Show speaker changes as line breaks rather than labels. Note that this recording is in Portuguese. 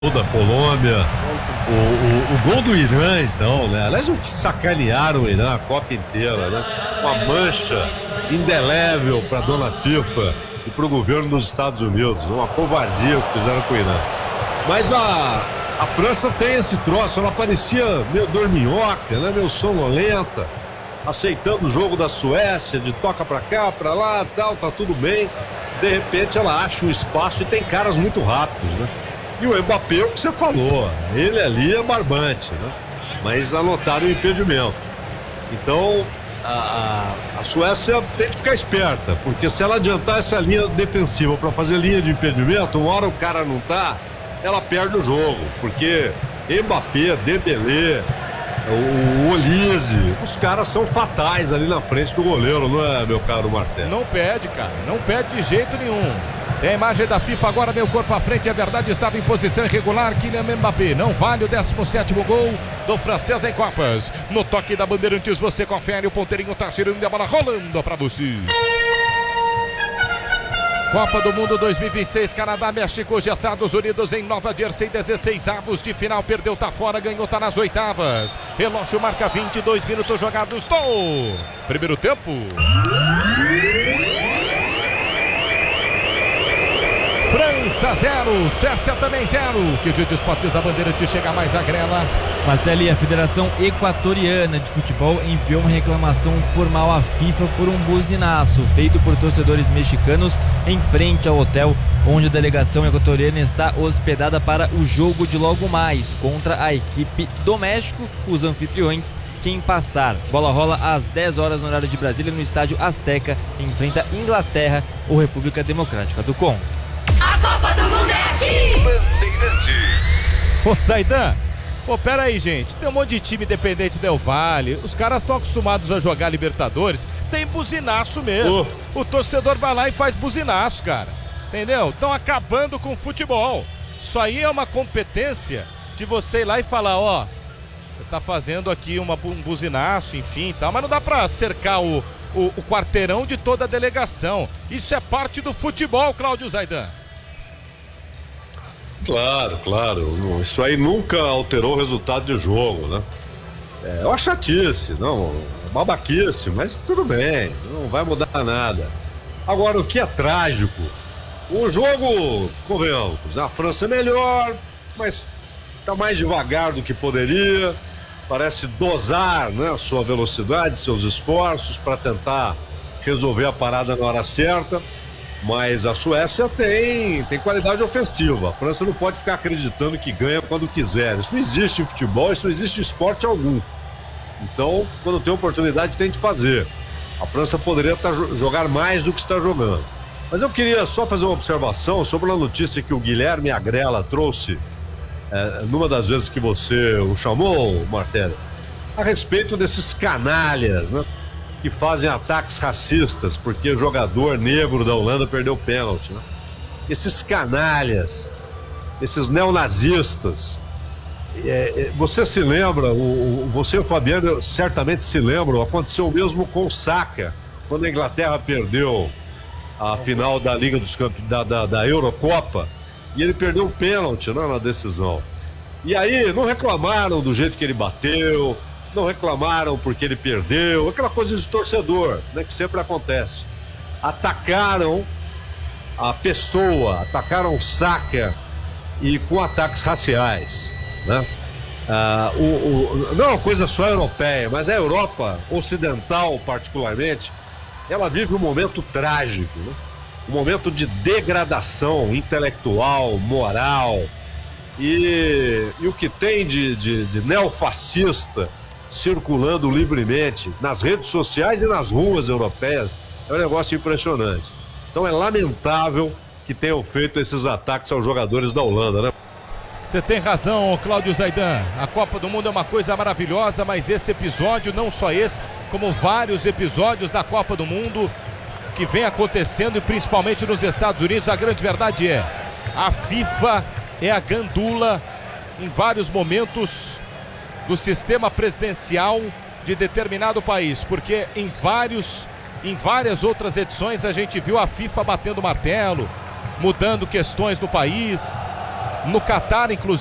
da Colômbia, o gol do Irã, então, né? Aliás, o que sacanearam o Irã a Copa inteira, né? Uma mancha indelével para a dona FIFA e para o governo dos Estados Unidos, uma covardia o que fizeram com o Irã. Mas a França tem esse troço, ela parecia meio dorminhoca, né? Meio sonolenta, aceitando o jogo da Suécia, de toca para cá, para lá, tal, tá tudo bem. De repente ela acha um espaço e tem caras muito rápidos, né? E o Mbappé, o que você falou, ele ali é barbante, né? Mas anotaram o impedimento. Então, a Suécia tem que ficar esperta, porque se ela adiantar essa linha defensiva para fazer linha de impedimento, uma hora o cara não tá, ela perde o jogo, porque Mbappé, Dembélé, o Olise, os caras são fatais ali na frente do goleiro, não é, meu caro Martel?
Não perde, cara, não perde de jeito nenhum. Tem a imagem da FIFA agora, meu corpo à frente, é verdade, estava em posição irregular. Kylian Mbappé não vale o 17º gol do francês em Copas. No toque da Bandeirantes você confere, o ponteirinho tá girando e a bola rolando pra você. Copa do Mundo 2026, Canadá, México, Estados Unidos em Nova Jersey, 16avos de final, perdeu, tá fora, ganhou, tá nas oitavas. Relógio marca 22 minutos jogados do primeiro tempo. França 0, Suécia também 0. Que o dia de esportes da Bandeirante chega mais a grela.
Martelli, a Federação Equatoriana de Futebol enviou uma reclamação formal à FIFA por um buzinaço feito por torcedores mexicanos em frente ao hotel onde a delegação equatoriana está hospedada para o jogo de logo mais contra a equipe do México, os anfitriões. Quem passar, bola rola às 10 horas no horário de Brasília no estádio Azteca, enfrenta Inglaterra ou República Democrática do Congo.
A Copa do Mundo é aqui!
Bandeirantes.
Ô, Zaidan, pô, pera aí, gente. Tem um monte de time independente Del Valle. Os caras estão acostumados a jogar Libertadores. Tem buzinaço mesmo. O torcedor vai lá e faz buzinaço, cara. Entendeu? Estão acabando com o futebol. Isso aí é uma competência de você ir lá e falar, ó, você tá fazendo aqui um buzinaço, enfim e tal. Mas não dá pra cercar o quarteirão de toda a delegação. Isso é parte do futebol, Cláudio Zaidan.
Claro. Isso aí nunca alterou o resultado de jogo, né? É uma chatice, não, babaquice, mas tudo bem, não vai mudar nada. Agora, o que é trágico, o jogo, convenhamos, a França é melhor, mas tá mais devagar do que poderia, parece dosar, né, a sua velocidade, seus esforços para tentar resolver a parada na hora certa. Mas a Suécia tem qualidade ofensiva. A França não pode ficar acreditando que ganha quando quiser. Isso não existe em futebol, isso não existe em esporte algum. Então, quando tem oportunidade, tem de fazer. A França poderia jogar mais do que está jogando. Mas eu queria só fazer uma observação sobre a notícia que o Guilherme Agrela trouxe numa das vezes que você o chamou, Martelli, a respeito desses canalhas, né? Que fazem ataques racistas porque jogador negro da Holanda perdeu pênalti, né? Esses canalhas, esses neonazistas, você se lembra, você e o Fabiano certamente se lembram, aconteceu o mesmo com o Saka, quando a Inglaterra perdeu a final da Liga dos Campeões, da Eurocopa, e ele perdeu o pênalti, né, na decisão. E aí não reclamaram do jeito que ele bateu, não reclamaram porque ele perdeu, aquela coisa de torcedor, né, que sempre acontece. Atacaram a pessoa, atacaram o Saka e com ataques raciais, né? Não é uma coisa só europeia, mas a Europa ocidental particularmente, ela vive um momento trágico, né? Um momento de degradação intelectual, moral, e o que tem de neofascista circulando livremente nas redes sociais e nas ruas europeias é um negócio impressionante. Então é lamentável que tenham feito esses ataques aos jogadores da Holanda, né?
Você tem razão, Cláudio Zaidan. A Copa do Mundo é uma coisa maravilhosa, mas esse episódio, não só esse, como vários episódios da Copa do Mundo que vem acontecendo, e principalmente nos Estados Unidos, a grande verdade é, a FIFA é a gandula em vários momentos do sistema presidencial de determinado país, porque em várias outras edições a gente viu a FIFA batendo martelo, mudando questões no país, no Catar, inclusive.